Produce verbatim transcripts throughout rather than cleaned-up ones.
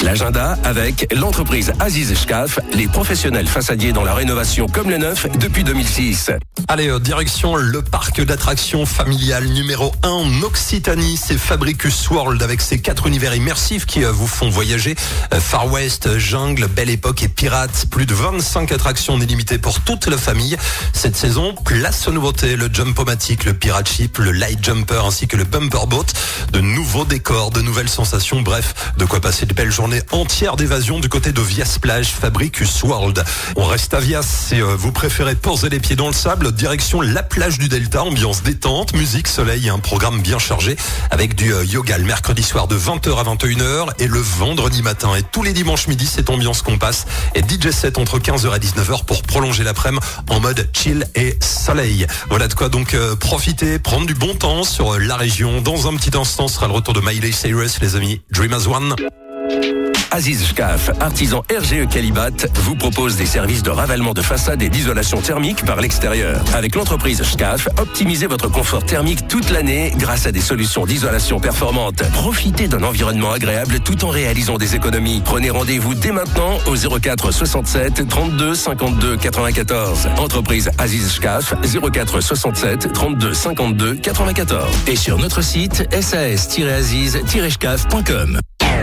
L'agenda avec l'entreprise Aziz Shkaf, les professionnels façadiers dans la rénovation comme le neuf depuis deux mille six. Allez, euh, direction le parc d'attractions familial numéro un en Occitanie. C'est Fabricus World avec ses quatre univers immersifs qui euh, vous font voyager. Euh, Far West, Jungle, Belle Époque et Pirates. Plus de vingt-cinq attractions illimitées pour toute la famille. Cette saison, place aux nouveautés. Le Jump-O-Matic, le Pirate Ship, le Light Jumper ainsi que le Bumper Boat. De nouveaux décors, de nouvelles sensations. Bref, de quoi passer de belles journées entières d'évasion du côté de Vias Plage, Fabricus World. On reste à Vias si euh, vous préférez poser les pieds dans le sable. Direction la plage du Delta, ambiance détente, musique, soleil et un programme bien chargé avec du euh, yoga le mercredi soir de vingt heures à vingt et une heures et le vendredi matin. Et tous les dimanches midi, c'est ambiance qu'on passe et D J set entre quinze heures et dix-neuf heures pour prolonger l'après-midi en mode chill et soleil. Voilà de quoi donc euh, profiter, prendre du bon temps sur euh, la région. Dans un petit instant, ce sera le retour de Miley Cyrus, les amis. Dream as One. Aziz Shkaf, artisan R G E Calibat, vous propose des services de ravalement de façade et d'isolation thermique par l'extérieur. Avec l'entreprise Shkaf, optimisez votre confort thermique toute l'année grâce à des solutions d'isolation performantes. Profitez d'un environnement agréable tout en réalisant des économies. Prenez rendez-vous dès maintenant au zéro quatre soixante-sept trente-deux cinquante-deux quatre-vingt-quatorze. Entreprise Aziz Shkaf, zéro quatre soixante-sept trente-deux cinquante-deux quatre-vingt-quatorze. Et sur notre site s a s tiret aziz tiret shkaf point com.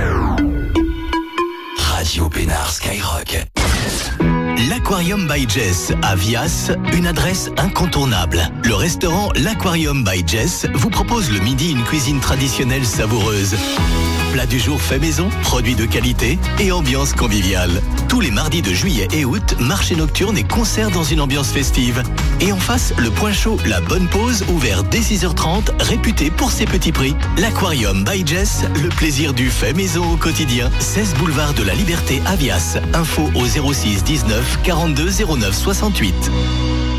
Radio Pénard Skyrock. L'Aquarium by Jess à Vias, une adresse incontournable. Le restaurant L'Aquarium by Jess vous propose le midi une cuisine traditionnelle savoureuse. Plat du jour fait maison, produits de qualité et ambiance conviviale. Tous les mardis de juillet et août, marché nocturne et concert dans une ambiance festive. Et en face, le point chaud, la bonne pause, ouvert dès six heures trente, réputé pour ses petits prix. L'Aquarium by Jess, le plaisir du fait maison au quotidien. seize boulevard de la Liberté à Vias. Info au zéro six dix-neuf quarante-deux zéro neuf soixante-huit.